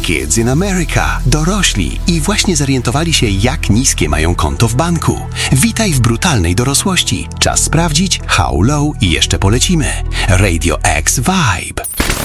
Kids in America, dorośli i właśnie zorientowali się, jak niskie mają konto w banku. Witaj w brutalnej dorosłości. Czas sprawdzić, how low i jeszcze polecimy. Radio X Vibe.